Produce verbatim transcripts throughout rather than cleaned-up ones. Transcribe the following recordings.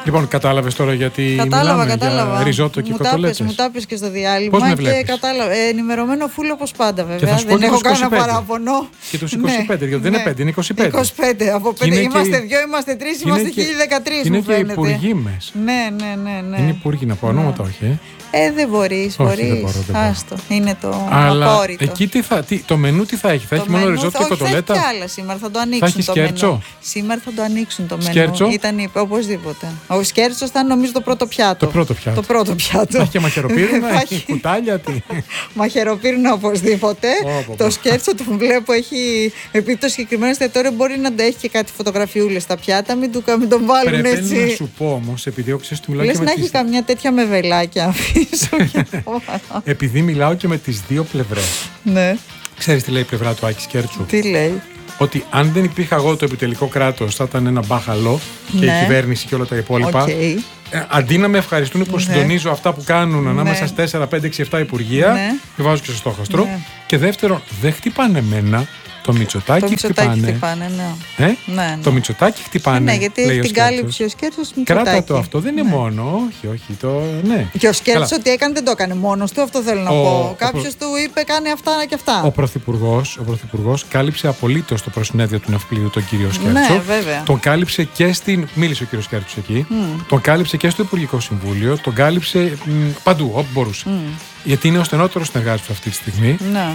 Λοιπόν, κατάλαβες τώρα γιατί κατάλαβα, μιλάμε κατάλαβα. για ριζότο και κοτολέτες. Μου τα πες και στο διάλειμμα. Πώς με και βλέπεις? κατάλαβα. Ε, ενημερωμένο φούλο όπως πάντα, βέβαια. Δεν έχω κανένα παράπονο. Και τους είκοσι πέντε, ναι, γιατί δεν είναι πέντε, είναι είκοσι πέντε. είκοσι πέντε από πέντε. Είμαστε δύο, είμαστε τρεις, είμαστε χίλια δεκατρείς. Είναι και υπουργοί μέσα. Ναι, ναι, ναι, ναι. Είναι υπουργοί, να πω ονόματα, όχι. Ε, ε δεν μπορεί. Όχι, Άστο. Είναι το αλλά απόρριτο. Εκεί τι θα, τι, το μενού τι θα έχει, θα έχει μόνο ριζότο και κοτολέτα. Θα έχει κι άλλα σήμερα, θα το ανοίξουν. Θα έχει το σκέρτσο. μενού. Σήμερα θα το ανοίξουν το μενού. Σκέρτσο. Ήταν οπωσδήποτε. Ο σκέρτσο ήταν νομίζω το πρώτο πιάτο. Το πρώτο πιάτο. Το πρώτο πιάτο. Θα έχει και μαχαιροπύρουνα, έχει κουτάλια. Μαχαιροπύρουνα οπωσδήποτε. Το σκέρτσο το βλέπω έχει. Επειδή το συγκεκριμένο εστιατόριο μπορεί να το έχει και κάτι φωτογραφιούλες στα πιάτα, μην τον βάλουν έτσι. Πρέπει να σου πω όμως, επειδή ο ξέρεις του μιλάω. Λες να έχει καμιά τέτοια με βελάκια αφήσω. Επειδή μιλάω και με τις δύο πλευρές. Ναι. Ξέρεις τι λέει η πλευρά του Άκη Σκέρτσου? Τι λέει? Ότι αν δεν υπήρχα εγώ το επιτελικό κράτος, θα ήταν ένα μπάχαλο και ναι. η κυβέρνηση και όλα τα υπόλοιπα. Okay. Ε, αντί να με ευχαριστούν που ναι. συντονίζω αυτά που κάνουν ναι. ανάμεσα στις τέσσερα, πέντε, έξι, επτά υπουργεία, ναι. και βάζω και στο στόχαστρο. Ναι. Και δεύτερον, δεν χτυπάνε εμένα. Το Μητσοτάκι χτυπάνε. χτυπάνε ναι. Ε? Ναι, ναι. Το Μητσοτάκι χτυπάνε. Ναι, γιατί την κάλυψε ο Σκέρτσος Μητσοτάκι. Κράτα το αυτό, δεν είναι ναι. μόνο. Όχι, όχι. Το, ναι. Και ο Σκέρτσος ό,τι έκανε δεν το έκανε μόνος του, αυτό θέλω να ο, πω. Κάποιος ο, του είπε κάνει αυτά και αυτά. Ο Πρωθυπουργός, ο Πρωθυπουργός κάλυψε απολύτως το προσυνέδριο του Ναυπλίου τον κύριο Σκέρτσο. Ναι, βέβαια. Τον κάλυψε και στην. Μίλησε ο κύριος Σκέρτσος εκεί. Mm. Τον κάλυψε και στο Υπουργικό Συμβούλιο. Τον κάλυψε μ, παντού, όπου μπορούσε. Mm. Γιατί είναι ο στενότερος συνεργάτης του αυτή τη στιγμή. Ναι.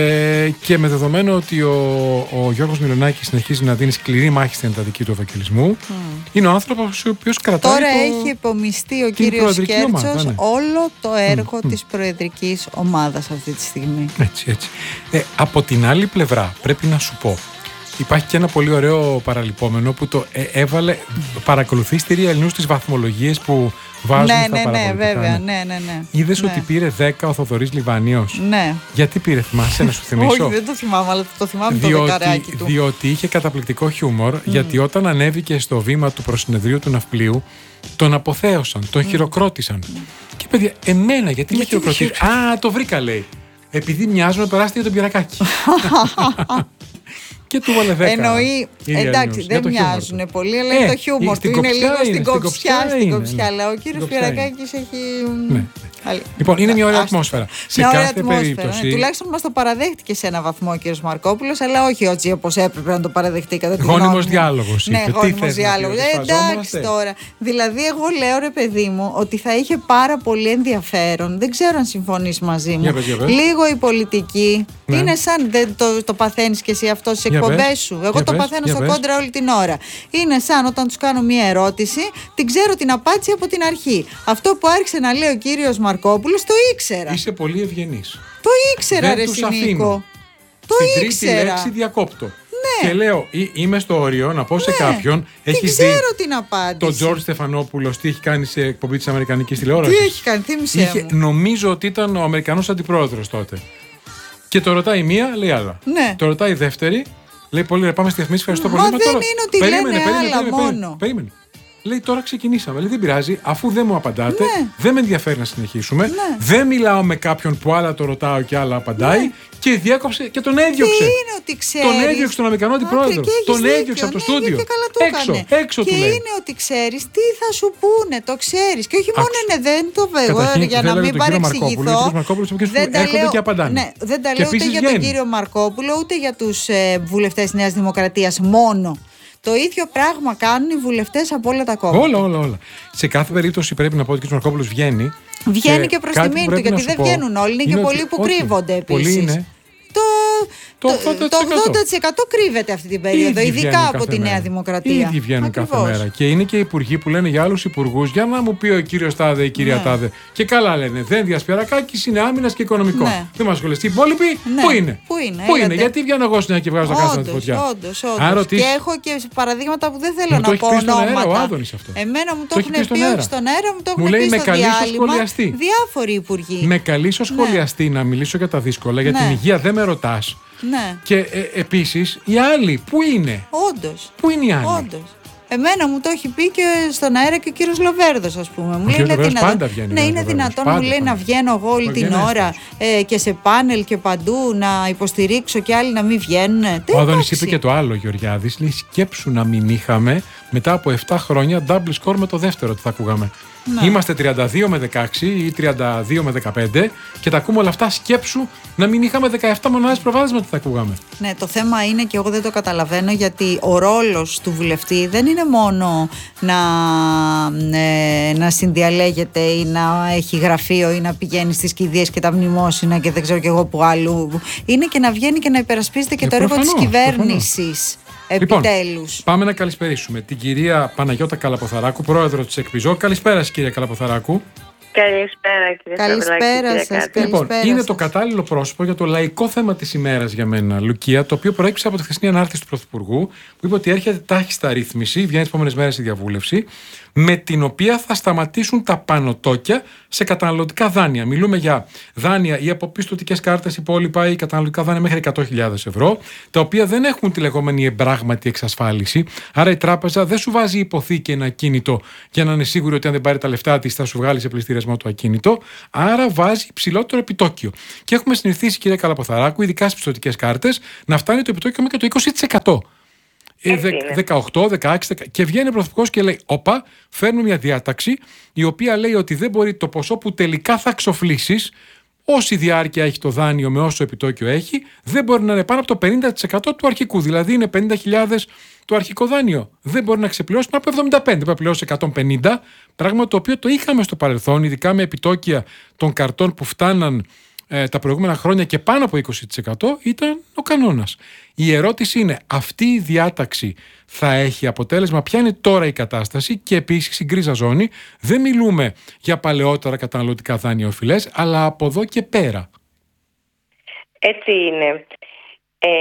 Ε, και με δεδομένο ότι ο, ο Γιώργος Μιλονάκης συνεχίζει να δίνει σκληρή μάχη στην εντατική του ευαγγελισμού, mm. είναι ο άνθρωπος ο οποίος κρατάει. Τώρα το, έχει υπομειστεί ο κύριος Σκέρτσος ναι. όλο το έργο mm. της προεδρικής ομάδας αυτή τη στιγμή. Έτσι, έτσι. Ε, από την άλλη πλευρά, πρέπει να σου πω. Υπάρχει και ένα πολύ ωραίο παραλυπόμενο που το ε, έβαλε, παρακολουθεί στη Ρία Ελληνούς τις βαθμολογίες που βάζουν ναι, στα ναι, παραπολιτικά. Ναι, βέβαια, ναι, ναι, ναι. Είδες ναι. ότι πήρε δέκα ο Θοδωρής Λιβανίος. Ναι. Γιατί πήρε, θυμάσαι να σου θυμίσω? Όχι, δεν το θυμάμαι, αλλά το θυμάμαι διότι, το δεκαράκι του. Διότι είχε καταπληκτικό χιούμορ, mm. γιατί όταν ανέβηκε στο βήμα του προσυνεδρίου του Ναυπλίου, τον αποθέωσαν, τον mm. χειροκρότησαν. Mm. Και παιδιά, εμένα γιατί με χειροκροτήσαν? Α, το βρήκα λέει. Επειδή μοιάζουν να περάσετε για τον Πιερακάκη. Και του βάλε δέκα. Εννοεί, εντάξει, δεν μοιάζουν πολύ, αλλά ε, είναι το χιούμορ του. Είναι λίγο στην κοψιά, στην κοψιά. Αλλά ο κύριος Πιερακάκης έχει. Ναι. Λοιπόν, είναι μια ωραία ατμόσφαιρα. Σε μια κάθε ωραία περίπτωση. Ναι. Τουλάχιστον μας το παραδέχτηκε σε ένα βαθμό ο κύριος Μαρκόπουλος, αλλά όχι έτσι όπως έπρεπε να το παραδεχτεί κατά τη γνώμη μου. Γόνιμος διάλογος. Ναι, γόνιμος διάλογος. Ε, εντάξει τώρα. Δηλαδή, εγώ λέω ρε παιδί μου ότι θα είχε πάρα πολύ ενδιαφέρον. Δεν ξέρω αν συμφωνείς μαζί μου. Για πες, για πες. Λίγο η πολιτική. Ναι. Είναι σαν δεν το, το παθαίνεις και εσύ αυτό στις εκπομπές σου. Εγώ για το πες, παθαίνω στο πες. κόντρα όλη την ώρα. Είναι σαν όταν τους κάνω μία ερώτηση, την ξέρω την απάντηση από την αρχή. Αυτό που άρχισε να λέει ο κύριος Μαρκόπουλος το ήξερα. Είσαι πολύ ευγενής. Το ήξερα, ρε Συνίκο. Το Στην ήξερα. τρίτη λέξη διακόπτω. Ναι. Και λέω, είμαι στο όριο να πω ναι. σε κάποιον. Έχεις δει την απάντηση. Τον Τζορτζ Στεφανόπουλος τι έχει κάνει σε εκπομπή της Αμερικανικής τηλεόρασης? Τι έχει κάνει, θύμισε είχε, μου. Νομίζω ότι ήταν ο Αμερικανός αντιπρόεδρος τότε. Και το ρωτάει μία, λέει άλλα. Ναι. Το ρωτάει η δεύτερη, λέει πολύ ρε, πάμε στη διαφημίση, ευχαριστώ πολύ. Μα δεν τώρα... είναι ότι περίμενε, λένε περίμενε, άλλα περίμενε, μόνο. Περίμενε. Λέει τώρα ξεκινήσαμε. Λέει δεν πειράζει, αφού δεν μου απαντάτε, ναι. δεν με ενδιαφέρει να συνεχίσουμε. Ναι. Δεν μιλάω με κάποιον που άλλα το ρωτάω και άλλα απαντάει. Ναι. Και διέκοψε και τον έδιωξε. Και είναι ότι ξέρεις. Τον έδιωξε τον Αμερικανό αντιπρόεδρο. Τον έδιωξε από το ναι, στούντιο. Και, έξω, έξω και του λέει. είναι ότι ξέρεις τι θα σου πούνε, το ξέρεις. Και όχι μόνο είναι δεν το βέβαια, για να μην παρεξηγηθώ. Δεν τα λέω και απαντάνε. Ναι, δεν τα λέω ούτε για τον κύριο Μαρκόπουλο, ούτε για τους βουλευτές Νέας Δημοκρατίας μόνο. Το ίδιο πράγμα κάνουν οι βουλευτές από όλα τα κόμματα. Όλα, όλα, όλα. Σε κάθε περίπτωση πρέπει να πω ότι ο κ. Μαρκόπουλος βγαίνει. Βγαίνει και, και προς τιμήν του, γιατί δεν βγαίνουν όλοι. Είναι, είναι και πολλοί που όχι, κρύβονται επίσης. Πολλοί είναι. Το, το, ογδόντα τοις εκατό. το ογδόντα τοις εκατό κρύβεται αυτή την περίοδο, ειδικά από τη Νέα Δημοκρατία. Ήδη βγαίνουν ακριβώς κάθε μέρα. Και είναι και υπουργοί που λένε για άλλους υπουργούς, για να μου πει ο κύριος Τάδε, η κυρία ναι. Τάδε. Και καλά λένε. Δένδια Πιερακάκης είναι άμυνας και οικονομικών. Ναι. Δεν μας ασχοληθεί. Οι υπόλοιποι ναι. πού είναι. Πού είναι, πού είναι. Γιατί βγαίνω εγώ στην και βγάζω τα κάστρα τη φωτιά. Όντως, όντως. Και έχω και παραδείγματα που δεν θέλω να πω ονόματα. Εμένα μου το έχουν πει όχι στον αέρα, μου το έχουν πει στο διάλειμμα. Διάφοροι υπουργοί. Με καλείς ως σχολιαστή να μιλήσω για τα δύσκολα, για την υγεία δεν με ρωτάς. Ναι. Και ε, επίσης οι άλλοι, πού είναι? Όντως. Πού είναι οι άλλοι? Όντως. Εμένα μου το έχει πει και στον αέρα και ο κύριος Λοβέρδος, ας πούμε. Μου ο λέει, είναι δυνατόν, πάντα βγαίνει, ναι, είναι δυνατόν πάντα, μου λέει πάντα. να βγαίνω εγώ όλη την ώρα ε, και σε πάνελ και παντού να υποστηρίξω και άλλοι να μην βγαίνουν. Ο Άδωνης είπε και το άλλο, Γεωργιάδης, λέει σκέψου να μην είχαμε μετά από επτά χρόνια double score με το δεύτερο τι θα ακούγαμε. Ναι. Είμαστε τριάντα δύο με δεκαέξι ή τριάντα δύο με δεκαπέντε και τα ακούμε όλα αυτά. Σκέψου να μην είχαμε δεκαεπτά μονάδες προβάδισμα τι θα ακούγαμε. Ναι, το θέμα είναι και εγώ δεν το καταλαβαίνω, γιατί ο ρόλος του βουλευτή δεν είναι μόνο να, ε, να συνδιαλέγεται ή να έχει γραφείο ή να πηγαίνει στις κηδείες και τα μνημόσυνα και δεν ξέρω και εγώ που άλλου. Είναι και να βγαίνει και να υπερασπίζεται και ε, το έργο της κυβέρνησης. Επιτέλους. Λοιπόν, πάμε να καλησπερίσουμε την κυρία Παναγιώτα Καλαποθαράκου, πρόεδρο της ΕΚΠΙΖΟ. Καλησπέρα σας, κυρία Καλαποθαράκου. Καλησπέρα, κύριε Καλησπέρα σας. Λοιπόν, καλησπέρα είναι σας. το κατάλληλο πρόσωπο για το λαϊκό θέμα της ημέρας για μένα, Λουκία, το οποίο προέκυψε από τη χθεσινή ανάρτηση του Πρωθυπουργού, που είπε ότι έρχεται τάχιστα ρύθμιση, βγαίνει τις επόμενες μέρες η διαβούλευση, με την οποία θα σταματήσουν τα πανωτόκια σε καταναλωτικά δάνεια. Μιλούμε για δάνεια ή από πιστωτικές κάρτες υπόλοιπα ή καταναλωτικά δάνεια μέχρι εκατό χιλιάδες ευρώ, τα οποία δεν έχουν τη λεγόμενη εμπράγματη εξασφάλιση. Άρα η τράπεζα δεν σου βάζει υποθήκη ένα ακίνητο για να είναι σίγουρη ότι αν δεν πάρει τα λεφτά της θα σου βγάλει σε πληστηριασμό το ακίνητο. Άρα βάζει υψηλότερο επιτόκιο. Και έχουμε συνηθίσει, κυρία Καλαποθαράκου, ειδικά στις πιστωτικές κάρτες, να φτάνει το επιτόκιο μέχρι και το είκοσι τοις εκατό. δεκαοκτώ, δεκαέξι και βγαίνει ο Πρωθυπουργός και λέει: Όπα, φέρνουμε μια διάταξη η οποία λέει ότι δεν μπορεί το ποσό που τελικά θα ξοφλήσεις, όση διάρκεια έχει το δάνειο με όσο επιτόκιο έχει, δεν μπορεί να είναι πάνω από το πενήντα τοις εκατό του αρχικού. Δηλαδή είναι πενήντα χιλιάδες το αρχικό δάνειο. Δεν μπορεί να ξεπληρώσει πάνω από εβδομήντα πέντε, πρέπει να πληρώσει εκατόν πενήντα, πράγμα το οποίο το είχαμε στο παρελθόν, ειδικά με επιτόκια των καρτών που φτάναν ε, τα προηγούμενα χρόνια και πάνω από είκοσι τοις εκατό, ήταν ο κανόνας. Η ερώτηση είναι, αυτή η διάταξη θα έχει αποτέλεσμα? Ποια είναι τώρα η κατάσταση? Και επίσης η γκρίζα ζώνη, δεν μιλούμε για παλαιότερα καταναλωτικά δάνεια οφειλές, αλλά από εδώ και πέρα. Έτσι είναι. Ε,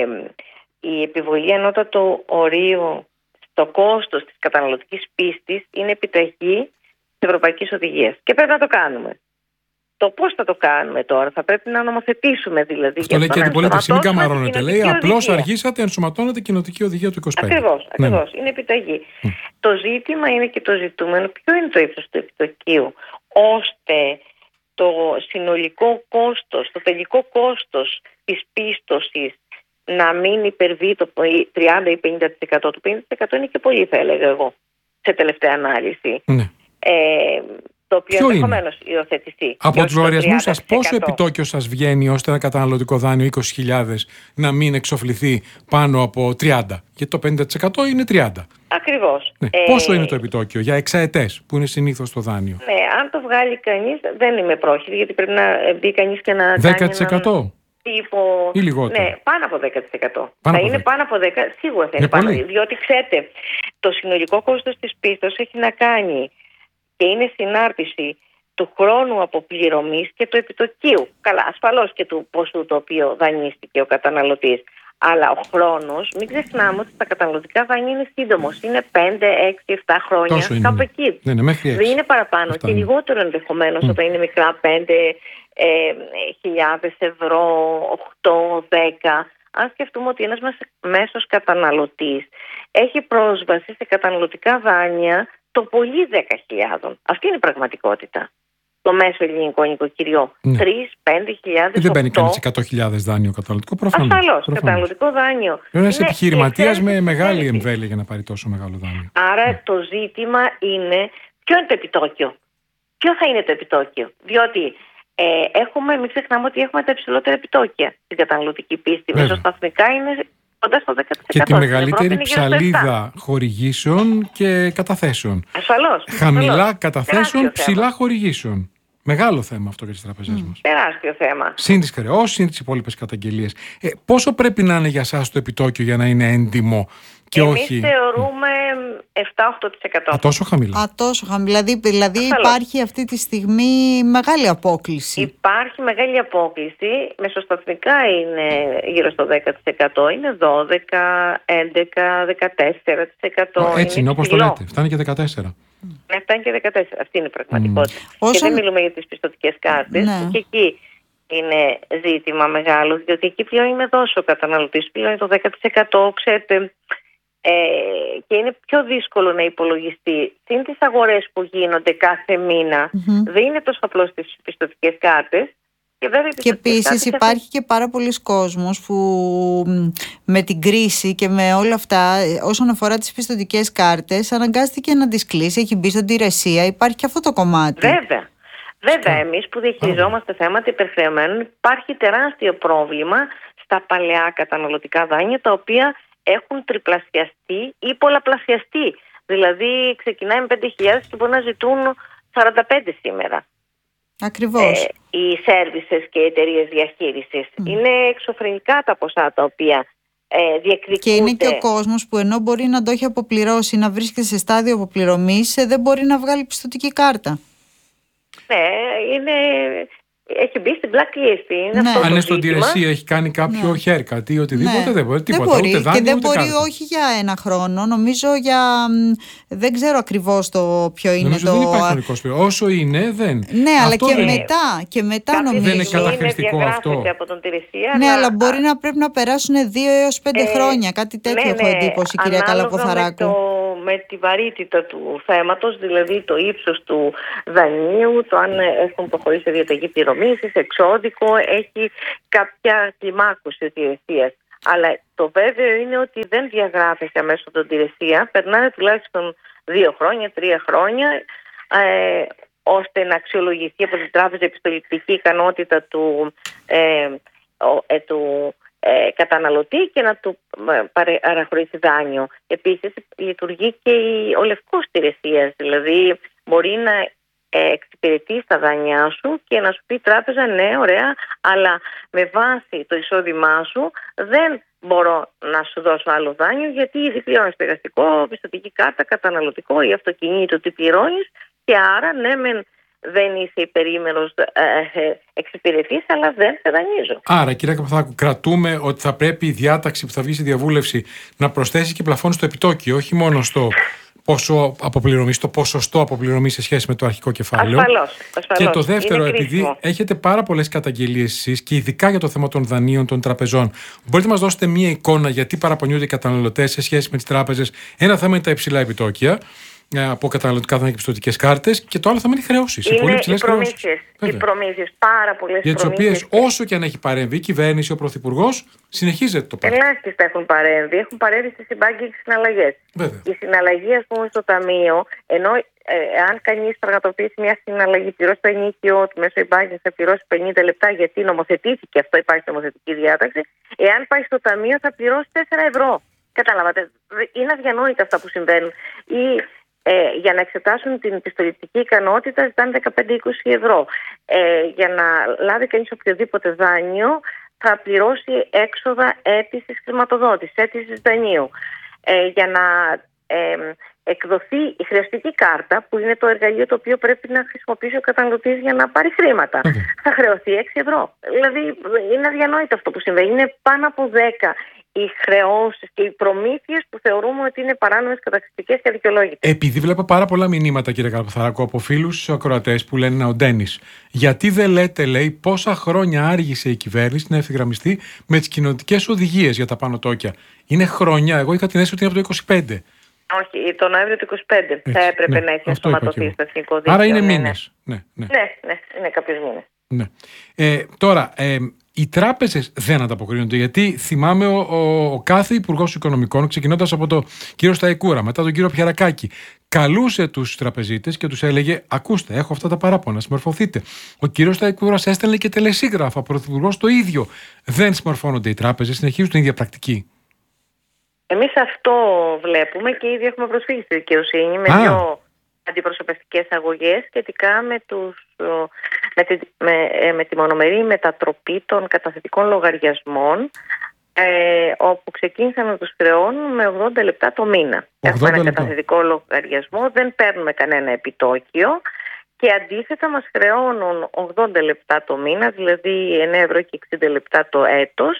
η επιβολή ανώτατου ορίου στο κόστος της καταναλωτικής πίστης είναι επιταγή της Ευρωπαϊκής Οδηγίας και πρέπει να το κάνουμε. Το πώς θα το κάνουμε τώρα, θα πρέπει να νομοθετήσουμε δηλαδή. Αυτό λέει και η αντιπολίτευση, μην καμαρώνετε. Λέει απλώς αργήσατε, ενσωματώνετε κοινοτική οδηγία του είκοσι πέντε. Ακριβώς, ακριβώς. Ναι. Είναι επιταγή. Mm. Το ζήτημα είναι και το ζητούμενο ποιο είναι το ύψος του επιτοκίου, ώστε το συνολικό κόστος, το τελικό κόστος της πίστοσης να μην υπερβεί το τριάντα ή πενήντα τοις εκατό. Το πενήντα τοις εκατό είναι και πολύ, θα έλεγα εγώ, σε τελευταία ανάλυση. Mm. Ε, το οποίο ενδεχομένως υιοθετηθεί. Από τους λογαριασμούς σας, πόσο επιτόκιο σας βγαίνει ώστε ένα καταναλωτικό δάνειο είκοσι χιλιάδες να μην εξοφληθεί πάνω από τριάντα? Γιατί το πενήντα τοις εκατό είναι τριάντα. Ακριβώς. Ναι. Ε... Πόσο είναι το επιτόκιο για εξαετές που είναι συνήθως το δάνειο? Ναι, αν το βγάλει κανείς, δεν είμαι πρόχειρη, γιατί πρέπει να μπει κανείς και να δέκα τοις εκατό. Κάνει τύπο... Ή λιγότερο? Ναι, πάνω από δέκα τοις εκατό. Πάνω θα από είναι δέκα. πάνω από δέκα, σίγουρα θα είναι πάνω. Διότι ξέρετε, το συνολικό κόστος της πίστος έχει να κάνει και είναι συνάρτηση του χρόνου αποπληρωμής και του επιτοκίου. Καλά, ασφαλώς και του ποσού το οποίο δανείστηκε ο καταναλωτής. Αλλά ο χρόνος, μην ξεχνάμε ότι τα καταναλωτικά δάνεια είναι σύντομος. Είναι πέντε, έξι, επτά χρόνια. Τόσο κάπου είναι. εκεί. Ναι, ναι, μέχρι έξι. Δεν είναι παραπάνω. Αυτά και είναι. Λιγότερο ενδεχομένως mm. όταν είναι μικρά πέντε χιλιάδες ευρώ, οκτώ, δέκα. Αν σκεφτούμε ότι ένας μέσος καταναλωτής έχει πρόσβαση σε καταναλωτικά δάνεια το πολύ δέκα χιλιάδες. Αυτή είναι η πραγματικότητα. Το μέσο ελληνικό νοικοκυριό. Ναι. τρεις με πέντε χιλιάδες. Δεν μπαίνει κανείς εκατό χιλιάδες δάνειο καταναλωτικό, προφανώς. Ασφαλώς, καταναλωτικό δάνειο. Είναι ένας επιχειρηματίας με μεγάλη εμβέλεια για να πάρει τόσο μεγάλο δάνειο. Άρα ναι. το ζήτημα είναι ποιο είναι το επιτόκιο. Ποιο θα είναι το επιτόκιο. Διότι ε, έχουμε, μην ξεχνάμε ότι έχουμε τα υψηλότερα επιτόκια στην καταναλωτική πίστη. Μεσοσταθμικά είναι κοντά στο δέκα τοις εκατό. Και τη μεγαλύτερη ψαλίδα χορηγήσεων και καταθέσεων. Ασφαλώς. Χαμηλά ασφαλώς. καταθέσεων, ψηλά χορηγήσεων. Μεγάλο θέμα αυτό για τις τραπεζές μας. Τεράστιο θέμα. Συν τις χρεώσεις, συν τις υπόλοιπες καταγγελίες. Ε, πόσο πρέπει να είναι για σας το επιτόκιο για να είναι έντιμο και Εμείς όχι? θεωρούμε επτά με οκτώ τοις εκατό. Α, τόσο χαμηλά. Α, τόσο χαμηλά. Δηλαδή, δηλαδή υπάρχει αυτή τη στιγμή μεγάλη απόκλιση. Υπάρχει μεγάλη απόκλιση. Μεσοσταθμικά είναι γύρω στο δέκα τοις εκατό. Είναι δώδεκα, έντεκα, δεκατέσσερα τοις εκατό. Έτσι είναι, όπως το λέτε. Φτάνει και δεκατέσσερα. Ναι, φτάνει και δεκατέσσερα. Αυτή είναι η πραγματικότητα. Mm. Και Όσον... δεν μιλούμε για τις πιστωτικές κάρτες. Ναι. Και εκεί είναι ζήτημα μεγάλο, διότι εκεί πλέον είναι δόσο ο καταναλωτής, πλέον είναι το δέκα τοις εκατό, ξέρετε, ε, και είναι πιο δύσκολο να υπολογιστεί. Συν τις αγορές που γίνονται κάθε μήνα, mm-hmm. δεν είναι τόσο απλό στις πιστωτικές κάρτες, Και, και επίσης υπάρχει αυτό... και πάρα πολλοί κόσμος που με την κρίση και με όλα αυτά, όσον αφορά τις πιστωτικές κάρτες, αναγκάστηκε να τις κλείσει, έχει μπει στον τηρεσία, υπάρχει και αυτό το κομμάτι. Βέβαια. Βέβαια, εμείς που διαχειριζόμαστε θέματα υπερχρεωμένων, υπάρχει τεράστιο πρόβλημα στα παλαιά καταναλωτικά δάνεια, τα οποία έχουν τριπλασιαστεί ή πολλαπλασιαστεί. Δηλαδή ξεκινάει με πέντε χιλιάδες και μπορεί να ζητούν σαράντα πέντε σήμερα. Ακριβώς. Ε, οι σέρβισες και οι εταιρείες διαχείρισης. Mm. Είναι εξωφρενικά τα ποσά τα οποία ε, διεκδικούνται. Και είναι και ο κόσμος που ενώ μπορεί να το έχει αποπληρώσει, να βρίσκεται σε στάδιο αποπληρωμής, δεν μπορεί να βγάλει πιστωτική κάρτα. Ναι, είναι... έχει μπει στην blacklist. Είναι ναι. αυτό Αν είναι στον τηρεσία έχει κάνει κάποιο ναι. haircut ή οτιδήποτε, ναι. δεν μπορεί τίποτα. Δεν μπορεί. Ούτε δάνειο, και δεν ούτε μπορεί κάρτα. Όχι για ένα χρόνο. Νομίζω για. Δεν ξέρω ακριβώς το ποιο είναι. Νομίζω το. Δεν υπάρχει χρονικός περίοδος. Όσο είναι, δεν. Ναι, αυτό αλλά και δεν... μετά. Και μετά νομίζω. Δεν είναι καταχρηστικό αυτό. Από τον τηρεσία, ναι, αλλά... αλλά μπορεί να πρέπει να περάσουν δύο έως πέντε ε, χρόνια. Κάτι τέτοιο ναι, έχω εντύπωση, ναι, κυρία Καλαποθαράκου. Με, το, με τη βαρύτητα του θέματος, δηλαδή το ύψος του δανείου, το αν έχουν προχωρήσει σε διαταγή πληρωμής, σε εξώδικο, έχει κάποια κλιμάκωση της υπηρεσίας. Αλλά το βέβαιο είναι ότι δεν διαγράφεται αμέσως από την υπηρεσία. Περνάνε τουλάχιστον δύο χρόνια, τρία χρόνια, ε, ώστε να αξιολογηθεί από την τράπεζα η επιστολητική ικανότητα του, ε, ε, του ε, καταναλωτή και να του παραχωρήσει δάνειο. Επίσης λειτουργεί και ο λευκός υπηρεσίας, δηλαδή μπορεί να εξυπηρετεί στα δάνειά σου και να σου πει η τράπεζα ναι, ωραία, αλλά με βάση το εισόδημά σου δεν μπορώ να σου δώσω άλλο δάνειο, γιατί ήδη πληρώνεις στεγαστικό, πιστωτική κάρτα, καταναλωτικό ή αυτοκινήτο, τι πληρώνεις, και άρα ναι, μεν δεν είσαι υπερήμερος ε, ε, εξυπηρετής, αλλά δεν σε δανείζω. Άρα, κυρία Καλαποθαράκου, κρατούμε ότι θα πρέπει η διάταξη που θα βγει στη διαβούλευση να προσθέσει και πλαφόν στο επιτόκιο, όχι μόνο στο πόσο αποπληρωμής, το ποσοστό αποπληρωμής σε σχέση με το αρχικό κεφάλαιο. Ασφαλώς, ασφαλώς. Και το δεύτερο, είναι επειδή κρίσιμο. έχετε πάρα πολλές καταγγελίες εσείς και ειδικά για το θέμα των δανείων των τραπεζών, μπορείτε να μας δώσετε μία εικόνα γιατί παραπονιούνται οι καταναλωτές σε σχέση με τις τράπεζες? Ένα θέμα είναι τα υψηλά επιτόκια από καταναλωτικά δάνεια και πιστωτικές κάρτες, και το άλλο θέμα είναι οι χρεώσεις. Είναι οι πολύ οι υψηλές προμήθειες. Οι προμήθειες, πάρα πολλές για τις προμήθειες. οποίες όσο και αν έχει παρέμβει η κυβέρνηση, ο Πρωθυπουργός, συνεχίζεται το πράγμα. Ελάχιστα έχουν παρέμβει. Έχουν παρέμβει στις συμπάγγικες συναλλαγές. Βέβαια. Η συναλλαγή, ας πούμε, στο ταμείο, ενώ ε, αν κανείς πραγματοποιήσει μια συναλλαγή, πληρώσει το ενίκιο του μέσω εμπάγγικης, θα πληρώσει πενήντα λεπτά, γιατί νομοθετήθηκε αυτό, υπάρχει νομοθετική διάταξη. Εάν πάει στο ταμείο, θα πληρώσει τέσσερα ευρώ. Καταλάβατε. Είναι αδιανόητα αυτά που συμβαίνουν. Ή Ε, για να εξετάσουν την πιστοληπτική ικανότητα ζητάνε δεκαπέντε με είκοσι ευρώ. Ε, για να λάβει κανείς οποιοδήποτε δάνειο θα πληρώσει έξοδα αίτησης χρηματοδότησης, αίτησης δανείου. Ε, για να ε, εκδοθεί η χρεωστική κάρτα, που είναι το εργαλείο το οποίο πρέπει να χρησιμοποιήσει ο καταναλωτής για να πάρει χρήματα, okay. θα χρεωθεί έξι ευρώ. Δηλαδή είναι αδιανόητο αυτό που συμβαίνει. Είναι πάνω από δέκα οι χρεώσεις και οι προμήθειες που θεωρούμε ότι είναι παράνομες, καταχρηστικές και αδικαιολόγητες. Επειδή βλέπω πάρα πολλά μηνύματα, κύριε Καλαποθαράκου, από φίλους ακροατές που λένε ο Ντένις, γιατί δεν λέτε, λέει, πόσα χρόνια άργησε η κυβέρνηση να ευθυγραμμιστεί με τις κοινοτικές οδηγίες για τα πάνω τόκια? Είναι χρόνια. Εγώ είχα την αίσθηση ότι είναι από το είκοσι πέντε. Όχι, το Νοέμβριο του είκοσι πέντε Έτσι, θα έπρεπε ναι, να έχει ενσωματωθεί στο εθνικό δίκαιο. Άρα είναι ναι, μήνες. Ναι, ναι. ναι, ναι, είναι κάποιους μήνες. Ναι. Ε, τώρα, ε, οι τράπεζες δεν ανταποκρίνονται, γιατί θυμάμαι ο, ο, ο κάθε υπουργός οικονομικών, ξεκινώντας από τον κύριο Σταϊκούρα, μετά τον κύριο Πιερακάκη, καλούσε τους τραπεζίτες και τους έλεγε: ακούστε, έχω αυτά τα παράπονα, συμμορφωθείτε. Ο κύριος Σταϊκούρας έστελνε και τελεσίγραφα, ο πρωθυπουργός το ίδιο. Δεν συμμορφώνονται οι τράπεζες, συνεχίζουν την ίδια πρακτική. Εμείς αυτό βλέπουμε και ήδη έχουμε προσφύγει στη δικαιοσύνη με Α. δύο αντιπροσωπευτικές αγωγές σχετικά με, τους, με, τη, με, με τη μονομερή μετατροπή των καταθετικών λογαριασμών, ε, όπου ξεκίνησαν να τους χρεώνουν με ογδόντα λεπτά το μήνα. Έχουμε ένα καταθετικό λογαριασμό, δεν παίρνουμε κανένα επιτόκιο και αντίθετα μας χρεώνουν ογδόντα λεπτά το μήνα, δηλαδή εννέα ευρώ και εξήντα λεπτά το έτος,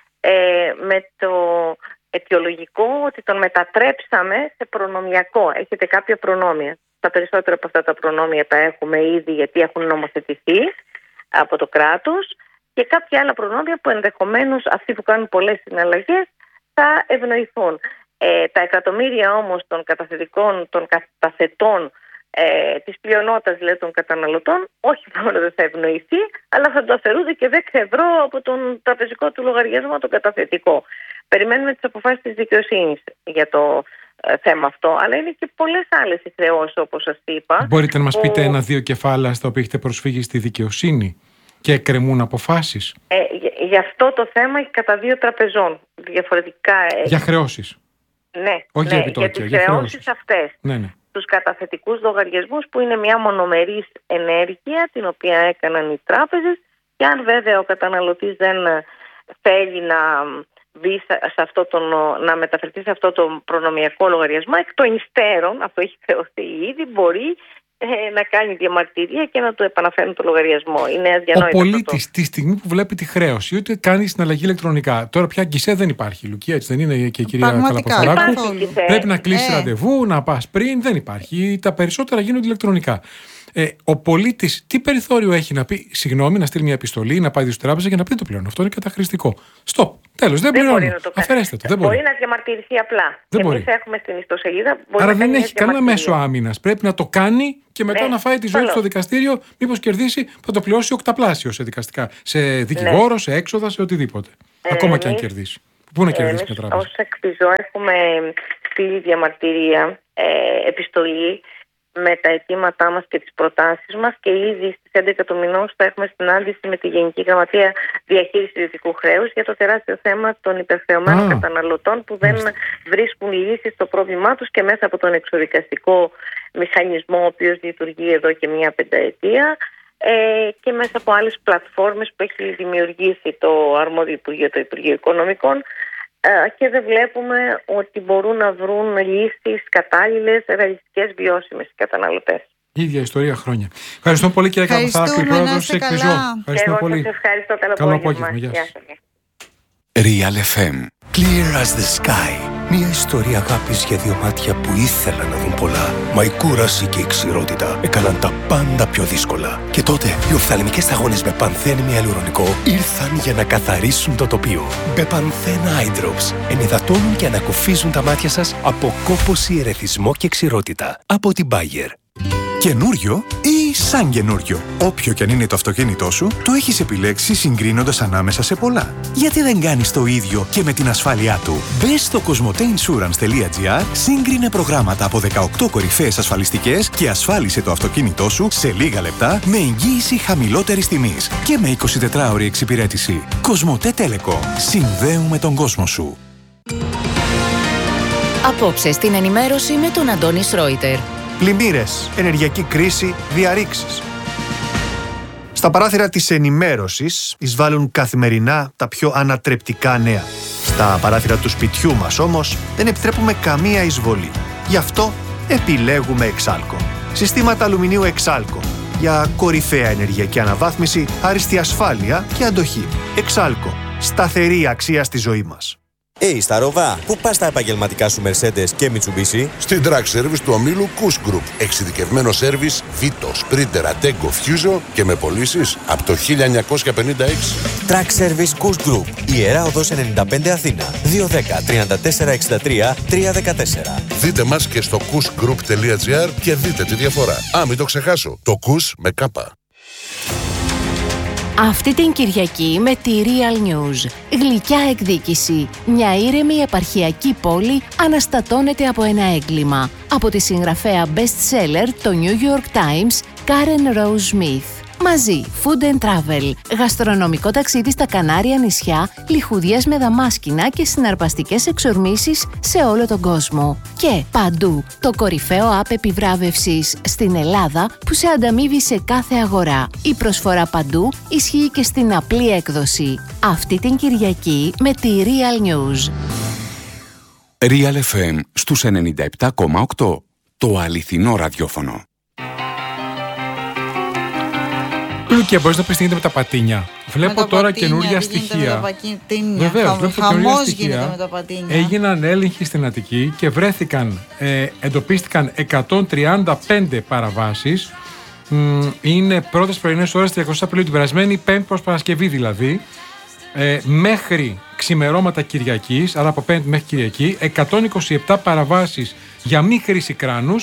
ε, με το αιτιολογικό ότι τον μετατρέψαμε σε προνομιακό. Έχετε κάποια προνόμια. Τα περισσότερα από αυτά τα προνόμια τα έχουμε ήδη, γιατί έχουν νομοθετηθεί από το κράτος, και κάποια άλλα προνόμια που ενδεχομένως αυτοί που κάνουν πολλές συναλλαγές θα ευνοηθούν. Ε, τα εκατομμύρια όμως των καταθετικών, των καταθετών ε, της πλειονότητας δηλαδή, των καταναλωτών, όχι μόνο δεν θα ευνοηθεί, αλλά θα το αφαιρούνται και δέκα ευρώ από τον τραπεζικό του λογαριασμό, τον καταθετικό. Περιμένουμε τις αποφάσεις της δικαιοσύνης για το ε, θέμα αυτό, αλλά είναι και πολλές άλλες οι χρεώσεις, όπως σας είπα. Μπορείτε να μας που... πείτε ένα-δύο κεφάλαια στα οποία έχετε προσφύγει στη δικαιοσύνη και εκκρεμούν αποφάσεις? Ε, γι' αυτό το θέμα κατά δύο τραπεζών. Διαφορετικά. Για χρεώσεις? Ναι, όχι ναι, για επιτόκια, για τις χρεώσεις αυτές. Ναι, ναι. Τους καταθετικούς λογαριασμούς που είναι μια μονομερής ενέργεια την οποία έκαναν οι τράπεζες, και αν βέβαια ο καταναλωτής δεν θέλει να, μπει σε αυτό τον, να μεταφερθεί σε αυτό το προνομιακό λογαριασμό, εκ των υστέρων, αυτό έχει θεωθεί ήδη, μπορεί ε, να κάνει διαμαρτυρία και να του επαναφέρουν το λογαριασμό. Είναι αδιανόητο. Ο πολίτης τη στιγμή που βλέπει τη χρέωση, ούτε κάνει συναλλαγή ηλεκτρονικά. Τώρα πια γκισέ δεν υπάρχει, Λουκία, έτσι δεν είναι, και η κυρία Καλαποθαράκου? Πρέπει να κλείσει ε. ραντεβού, να πας πριν, δεν υπάρχει. Τα περισσότερα γίνονται ηλεκτρονικά. Ε, ο πολίτης τι περιθώριο έχει να πει, συγγνώμη, να στείλει μια επιστολή, να πάει στην τράπεζα και να πει το πληρώνω? Αυτό είναι καταχρηστικό. Στοπ. Τέλος, δεν, δεν πληρώνω. Αφαιρέστε το. Δεν μπορεί. Μπορεί να διαμαρτυρηθεί απλά. Δεν Εμείς έχουμε στην ιστοσελίδα. Άρα δεν έχει κανένα μέσο άμυνας. Πρέπει να το κάνει και μετά ναι, να φάει τη ζωή του στο δικαστήριο. Μήπως κερδίσει, θα το πληρώσει οκταπλάσιο σε δικαστικά. Σε δικηγόρο, ναι, σε έξοδα, σε οτιδήποτε. Ε, Ακόμα εμείς, και αν κερδίσει. Πού να κερδίσει μια τράπεζα? Ως εκπιζώ έχουμε στείλει διαμαρτυρία, ε, επιστολή με τα αιτήματά μας και τις προτάσεις μας, και ήδη στις έντεκα του μηνός θα έχουμε συνάντηση με τη Γενική Γραμματεία Διαχείρισης Ιδιωτικού Χρέους για το τεράστιο θέμα των υπερχρεωμένων ah. καταναλωτών που δεν mm. βρίσκουν λύσεις στο πρόβλημά τους, και μέσα από τον εξοδικαστικό μηχανισμό ο οποίος λειτουργεί εδώ και μια πενταετία, ε, και μέσα από άλλες πλατφόρμες που έχει δημιουργήσει το αρμόδιο Υπουργείο, το Υπουργείο Οικονομικών, και δεν βλέπουμε ότι μπορούν να βρουν λύσεις κατάλληλες, ρεαλιστικές, βιώσιμες οι καταναλωτές. Η ίδια ιστορία χρόνια. Ευχαριστώ πολύ, κύριε Καλαποθαράκου, πρόεδρος της εκπιζώ. Ευχαριστώ πολύ. Σας ευχαριστώ. Καλό, Καλό απόγευμα. Γεια σας. Real εφ εμ. Clear as the sky. Μια ιστορία αγάπης για δύο μάτια που ήθελαν να δουν πολλά. Μα η κούραση και η ξηρότητα έκαναν τα πάντα πιο δύσκολα. Και τότε οι οφθαλμικές σταγόνες με πανθένη ιαλουρονικό ήρθαν για να καθαρίσουν το τοπίο. Μπεπανθέν Eye Drops ενυδατώνουν και ανακουφίζουν τα μάτια σας από κόπωση, ερεθισμό και ξηρότητα. Από την Bayer. Καινούριο ή σαν καινούριο? Όποιο και αν είναι το αυτοκίνητό σου, το έχεις επιλέξει συγκρίνοντας ανάμεσα σε πολλά. Γιατί δεν κάνεις το ίδιο και με την ασφάλειά του? Μπες στο κοσμοτέ ινσουρανς τελεία τζι άρ, σύγκρινε προγράμματα από δεκαοκτώ κορυφαίες ασφαλιστικές και ασφάλισε το αυτοκίνητό σου σε λίγα λεπτά με εγγύηση χαμηλότερης τιμής και με εικοσιτετράωρη εξυπηρέτηση. Κοσμοτέ Telecom. Συνδέουμε τον κόσμο σου. Απόψε στην ενημέρωση με τον Αντώνη Σρόιτερ. Πλημμύρες, ενεργειακή κρίση, διαρρήξεις. Στα παράθυρα της ενημέρωσης εισβάλλουν καθημερινά τα πιο ανατρεπτικά νέα. Στα παράθυρα του σπιτιού μας όμως δεν επιτρέπουμε καμία εισβολή. Γι' αυτό επιλέγουμε Εξάλκο. Συστήματα αλουμινίου Εξάλκο. Για κορυφαία ενεργειακή αναβάθμιση, άριστη ασφάλεια και αντοχή. Εξάλκο. Σταθερή αξία στη ζωή μας. Hey, στα Ροβά, πού πας τα επαγγελματικά σου Mercedes και Mitsubishi? Στην Track Service του ομίλου Kuss Group. Εξειδικευμένο σέρβις Vito, Sprinter, Ateco, Fuso και με πωλήσεις από το χίλια εννιακόσια πενήντα έξι. Track Service Kuss Group. Ιερά Οδός ενενήντα πέντε Αθήνα. δύο ένα μηδέν, τρία τέσσερα έξι τρία, τρία ένα τέσσερα. Δείτε μας και στο kuss group τελεία τζι άρ και δείτε τη διαφορά. Α, μην το ξεχάσω. Το Kuss με κάπα. Αυτή την Κυριακή με τη Real News. Γλυκιά εκδίκηση. Μια ήρεμη επαρχιακή πόλη αναστατώνεται από ένα έγκλημα. Από τη συγγραφέα best seller το New York Times, Karen Rose Smith. Μαζί, food and travel, γαστρονομικό ταξίδι στα Κανάρια νησιά, λιχουδιές με δαμάσκηνα και συναρπαστικές εξορμήσεις σε όλο τον κόσμο. Και παντού, το κορυφαίο app επιβράβευσης στην Ελλάδα που σε ανταμείβει σε κάθε αγορά. Η προσφορά παντού ισχύει και στην απλή έκδοση. Αυτή την Κυριακή με τη Real News. Real εφ εμ στους ενενήντα επτά κόμμα οκτώ. Το αληθινό ραδιόφωνο. Λουκία, μπορείς να πεις τι γίνεται με τα πατίνια? Βλέπω τώρα πατίνια, καινούρια στοιχεία. Βεβαίως, βλέπω καινούρια στοιχεία. Έγιναν έλεγχοι στην Αττική και βρέθηκαν, ε, εντοπίστηκαν εκατόν τριάντα πέντε παραβάσεις. Είναι πρώτες πρωινές ώρες τριακοστή Απριλίου, την περασμένη Πέμπτη προς Παρασκευή δηλαδή, ε, μέχρι ξημερώματα Κυριακής, άρα από Πέμπτη μέχρι Κυριακή, εκατόν είκοσι επτά παραβάσεις για μη χρήση κράνους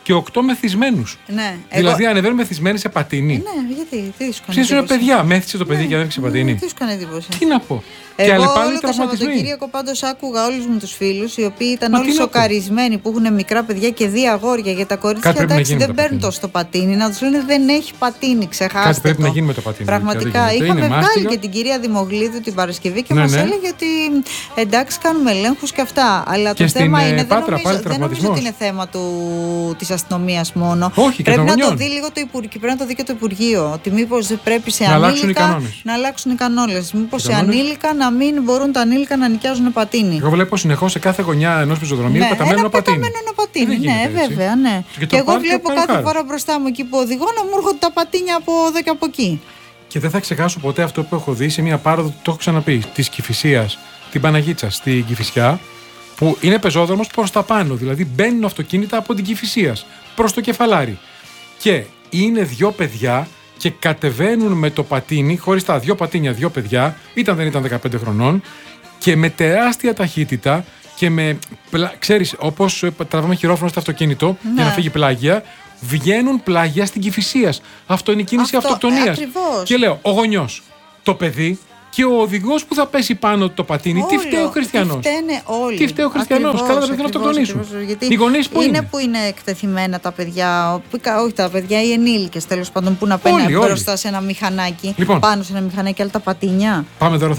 και οκτώ μεθυσμένους. Ναι. Δηλαδή Εγώ... ανεβαίνουν μεθυσμένοι σε πατίνι. Ε, ναι, γιατί. Τι σου Ψήσουν είναι παιδιά. Μέθησε το παιδί ναι, και ανέβηκε σε πατίνι. Ναι, τι σου κάνει εντύπωση. Τι να πω. Εγώ και άλλοι πάλι όλο το Σαββατοκύριακο πάντως άκουγα όλους μου τους φίλους οι οποίοι ήταν Μα όλοι σοκαρισμένοι που έχουν μικρά παιδιά και δύο αγόρια. Για τα κορίτσια εντάξει δεν παίρνουν τόσο το πατίνι. Να τους λένε δεν έχει πατίνι, ξεχάστε. Κάτι πρέπει το. να γίνει με το πατίνι. Πραγματικά. Είχαμε βγάλει και την κυρία Δημογλίδου την Παρασκευή και ναι, μας ναι. έλεγε ότι εντάξει κάνουμε ελέγχους και αυτά. Αλλά και το θέμα είναι, είναι Πάτρα, δεν, νομίζω, δεν νομίζω ότι είναι θέμα της αστυνομίας μόνο. Όχι, πρέπει να το δει λίγο το Υπουργείο, πρέπει να το δει και το Υπουργείο. Ότι μήπως πρέπει σε ανήλικα να αλλάξουν οι κανόνες. Μήπως σε ανήλικα να μην μπορούν τα ανήλικα να νοικιάζουν πατίνι. Εγώ βλέπω συνεχώς σε κάθε γωνιά ενός πεζοδρομίου ναι, πεταμένο ένα πατίνι. Πεταμένο πατίνι. Ναι, βέβαια, ναι. Και, και εγώ βλέπω κάθε φορά μπροστά μου εκεί που οδηγώ να μου έρχονται τα πατίνια από εδώ και από εκεί. Και δεν θα ξεχάσω ποτέ αυτό που έχω δει σε μια πάροδο, το έχω ξαναπεί, της Κηφισίας, την Παναγίτσα, στην Κηφισιά, που είναι πεζόδρομος προς τα πάνω. Δηλαδή μπαίνουν αυτοκίνητα από την Κηφισίας προς το Κεφαλάρι. Και είναι δυο παιδιά και κατεβαίνουν με το πατίνι, χωριστά, δύο πατίνια, δύο παιδιά, ήταν δεν ήταν δεκαπέντε χρονών, και με τεράστια ταχύτητα και με, ξέρεις, όπως τραβάμε χειρόφρονο στο αυτοκίνητο ναι. για να φύγει πλάγια, βγαίνουν πλάγια στην Κηφισίας. Αυτό είναι η κίνηση Αυτό, αυτοκτονίας. Ε, και λέω, ο γονιός, το παιδί και ο οδηγός που θα πέσει πάνω το πατίνι, Όλο, τι φταίει ο Χριστιανός. Τι φταίνε όλοι. Τι φταίει ο Χριστιανός. Καλά τα παιδιά να αυτοκτονήσουν. Οι γονείς που είναι. Είναι που είναι εκτεθειμένα τα παιδιά, όχι τα παιδιά, οι ενήλικες τέλος πάντων, που να παίρνουν μπροστά σε ένα μηχανάκι, λοιπόν, πάνω σε ένα μηχανάκι, αλλά τα πατίνια. Πάμε τώρα.